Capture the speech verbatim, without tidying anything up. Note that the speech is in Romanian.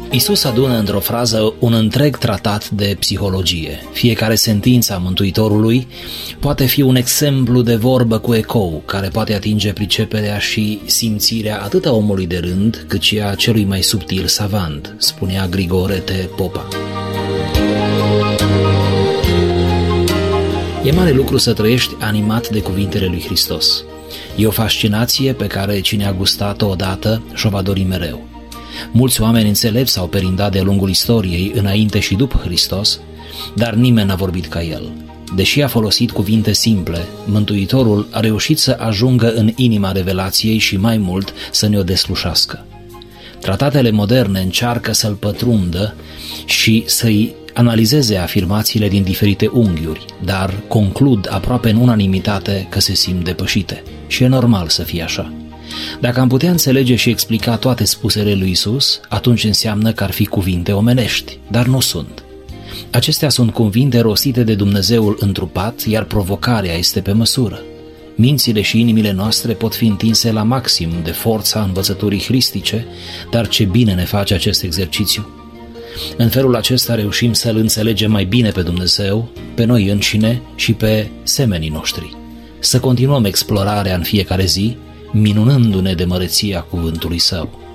Iisus adună într-o frază un întreg tratat de psihologie. Fiecare sentință a Mântuitorului poate fi un exemplu de vorbă cu ecou, care poate atinge priceperea și simțirea atât a omului de rând, cât și a celui mai subtil savant, spunea Grigore Popa. E mare lucru să trăiești animat de cuvintele lui Hristos. E o fascinație pe care cine a gustat-o odată și-o va dori mereu. Mulți oameni înțelepți s-au perindat de-a lungul istoriei, înainte și după Hristos, dar nimeni n-a vorbit ca el. Deși a folosit cuvinte simple, Mântuitorul a reușit să ajungă în inima revelației și mai mult să ne-o deslușească. Tratatele moderne încearcă să-l pătrundă și să-i analizeze afirmațiile din diferite unghiuri, dar conclud aproape în unanimitate că se simt depășite. Și e normal să fie așa. Dacă am putea înțelege și explica toate spusele lui Iisus, atunci înseamnă că ar fi cuvinte omenești, dar nu sunt. Acestea sunt cuvinte rostite de Dumnezeul întrupat, iar provocarea este pe măsură. Mințile și inimile noastre pot fi întinse la maxim de forța învățăturii hristice, dar ce bine ne face acest exercițiu. În felul acesta reușim să-L înțelegem mai bine pe Dumnezeu, pe noi înșine și pe semenii noștri. Să continuăm explorarea în fiecare zi, minunându-ne de măreția cuvântului Său.